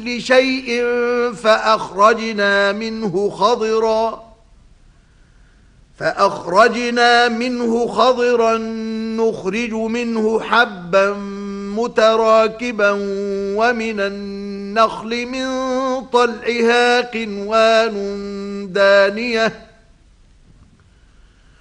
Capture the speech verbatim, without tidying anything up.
كل شيء فأخرجنا منه خضرا فأخرجنا منه خضرا نخرج منه حبا متراكبا ومن النخل من طلعها قنوان دانية